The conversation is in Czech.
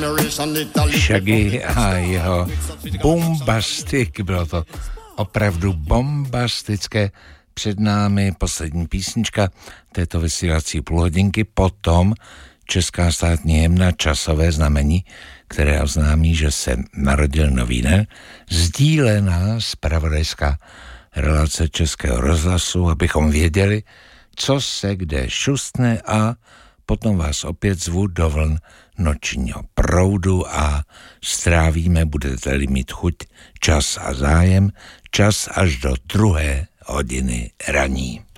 Shaggy a jeho Bombastic, bylo to opravdu bombastické. Před námi poslední písnička této vysílací půlhodinky, potom česká státní hymna Časové znamení, které oznámí, že se narodil nový den, sdílená zpravodajská relace Českého rozhlasu, abychom věděli, co se kde šustne, a potom vás opět zvu do vln nočního proudu a strávíme, budete-li mít chuť, čas a zájem, čas až do 2 hodiny raní.